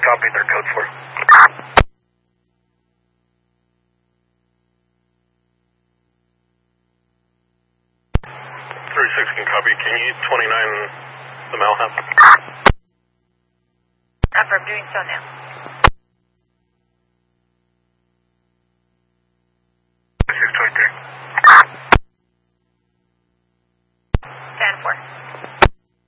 copy their code for. 36 can copy. Can you 29 the Malham? I'm doing so now. 623.